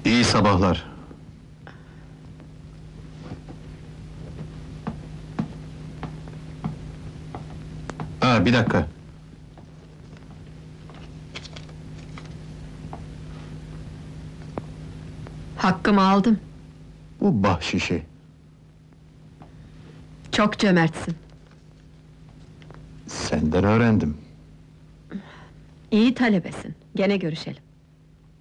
İyi sabahlar. Ha, bir dakika. Hakkımı aldım. Bu bahşişi. Çok cömertsin. Senden öğrendim. İyi talebesin. Gene görüşelim.